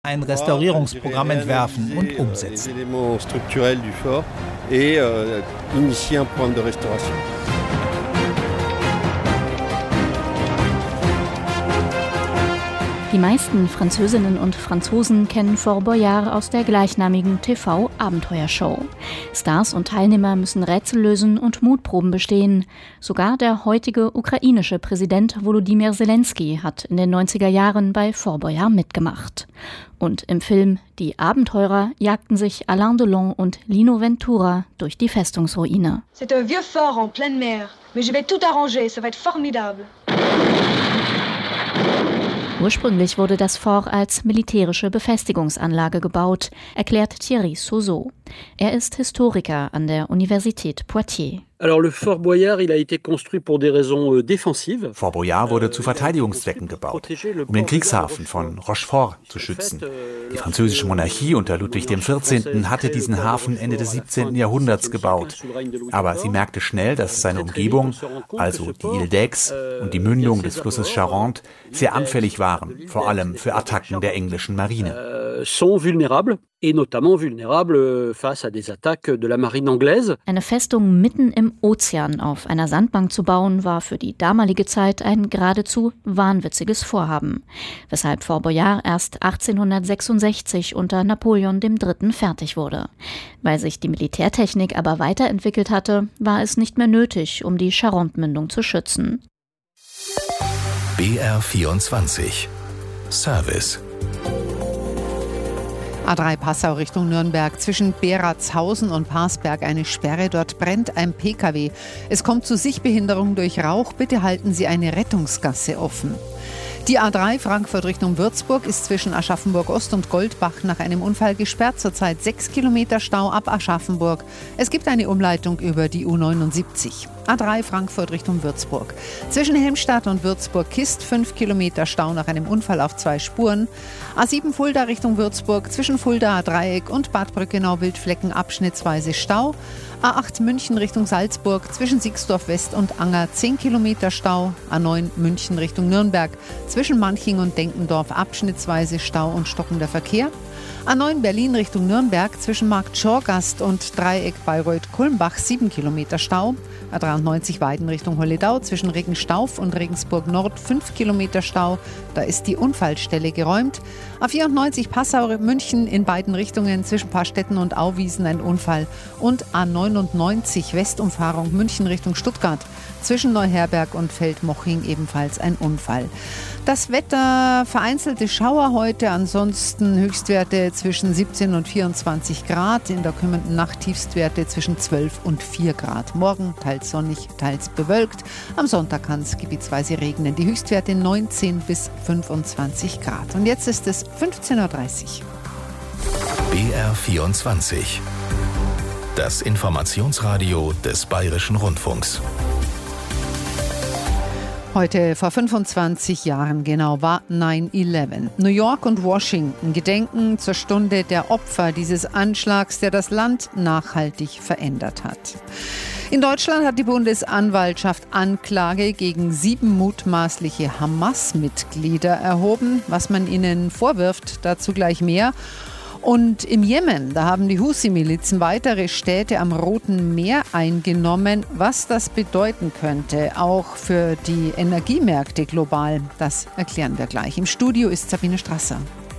ein Restaurierungsprogramm entwerfen und umsetzen. Die meisten Französinnen und Franzosen kennen Fort Boyard aus der gleichnamigen TV-Abenteuershow. Stars und Teilnehmer müssen Rätsel lösen und Mutproben bestehen. Sogar der heutige ukrainische Präsident Volodymyr Zelensky hat in den 90er Jahren bei Fort Boyard mitgemacht. Und im Film Die Abenteurer jagten sich Alain Delon und Lino Ventura durch die Festungsruine. C'est un vieux fort en pleine mer, mais je vais tout arranger, ça va être formidable. Ursprünglich wurde das Fort als militärische Befestigungsanlage gebaut, erklärt Thierry Sauzot. Er ist Historiker an der Universität Poitiers. Fort Boyard wurde zu Verteidigungszwecken gebaut, um den Kriegshafen von Rochefort zu schützen. Die französische Monarchie unter Ludwig XIV. Hatte diesen Hafen Ende des 17. Jahrhunderts gebaut. Aber sie merkte schnell, dass seine Umgebung, also die Ile d'Aix und die Mündung des Flusses Charente, sehr anfällig waren, vor allem für Attacken der englischen Marine. Eine Festung mitten im Ozean auf einer Sandbank zu bauen, war für die damalige Zeit ein geradezu wahnwitziges Vorhaben, weshalb Fort Boyard erst 1866 unter Napoleon III. Fertig wurde. Weil sich die Militärtechnik aber weiterentwickelt hatte, war es nicht mehr nötig, um die Charente-Mündung zu schützen. BR24 Service A3 Passau Richtung Nürnberg. Zwischen Beratshausen und Parsberg eine Sperre. Dort brennt ein Pkw. Es kommt zu Sichtbehinderung durch Rauch. Bitte halten Sie eine Rettungsgasse offen. Die A3 Frankfurt Richtung Würzburg ist zwischen Aschaffenburg-Ost und Goldbach nach einem Unfall gesperrt. Zurzeit 6 Kilometer Stau ab Aschaffenburg. Es gibt eine Umleitung über die U79. A3 Frankfurt Richtung Würzburg. Zwischen Helmstadt und Würzburg-Kist 5 Kilometer Stau nach einem Unfall auf 2 Spuren. A7 Fulda Richtung Würzburg. Zwischen Fulda Dreieck und Bad Brückenau-Wildflecken abschnittsweise Stau. A8 München Richtung Salzburg, zwischen Sixdorf West und Anger 10 Kilometer Stau. A9 München Richtung Nürnberg, zwischen Manching und Denkendorf abschnittsweise Stau und stockender Verkehr. A9 Berlin Richtung Nürnberg, zwischen Markt Schorgast und Dreieck Bayreuth-Kulmbach 7 Kilometer Stau. A93 Weiden Richtung Holledau, zwischen Regenstauf und Regensburg Nord 5 Kilometer Stau. Da ist die Unfallstelle geräumt. A94 Passau München in beiden Richtungen, zwischen Paarstetten und Auwiesen ein Unfall. Und A99 Westumfahrung München Richtung Stuttgart, zwischen Neuherberg und Feldmoching ebenfalls ein Unfall. Das Wetter, vereinzelte Schauer heute, ansonsten Höchstwerte zwischen 17 und 24 Grad. In der kommenden Nacht Tiefstwerte zwischen 12 und 4 Grad. Morgen teils sonnig, teils bewölkt. Am Sonntag kann es gebietsweise regnen. Die Höchstwerte 19 bis 25 Grad. Und jetzt ist es 15.30 Uhr. BR24. Das Informationsradio des Bayerischen Rundfunks. Heute vor 25 Jahren genau war 9/11. New York und Washington gedenken zur Stunde der Opfer dieses Anschlags, der das Land nachhaltig verändert hat. In Deutschland hat die Bundesanwaltschaft Anklage gegen 7 mutmaßliche Hamas-Mitglieder erhoben. Was man ihnen vorwirft, dazu gleich mehr. Und im Jemen, da haben die Husi-Milizen weitere Städte am Roten Meer eingenommen. Was das bedeuten könnte, auch für die Energiemärkte global, das erklären wir gleich. Im Studio ist Sabine Strasser.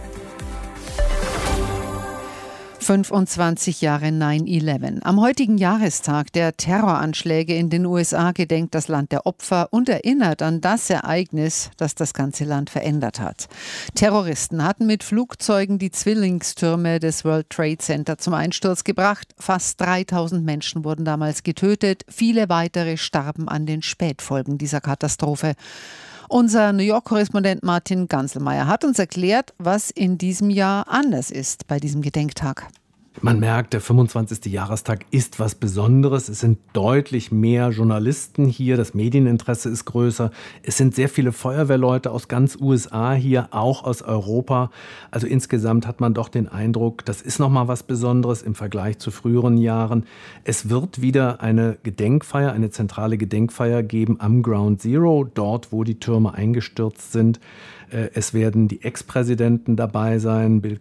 25 Jahre 9/11. Am heutigen Jahrestag der Terroranschläge in den USA gedenkt das Land der Opfer und erinnert an das Ereignis, das das ganze Land verändert hat. Terroristen hatten mit Flugzeugen die Zwillingstürme des World Trade Center zum Einsturz gebracht. Fast 3000 Menschen wurden damals getötet. Viele weitere starben an den Spätfolgen dieser Katastrophe. Unser New York-Korrespondent Martin Ganselmeier hat uns erklärt, was in diesem Jahr anders ist bei diesem Gedenktag. Man merkt, der 25. Jahrestag ist was Besonderes. Es sind deutlich mehr Journalisten hier. Das Medieninteresse ist größer. Es sind sehr viele Feuerwehrleute aus ganz USA hier, auch aus Europa. Also insgesamt hat man doch den Eindruck, das ist nochmal was Besonderes im Vergleich zu früheren Jahren. Es wird wieder eine Gedenkfeier, eine zentrale Gedenkfeier geben am Ground Zero, dort, wo die Türme eingestürzt sind. Es werden die Ex-Präsidenten dabei sein, Bill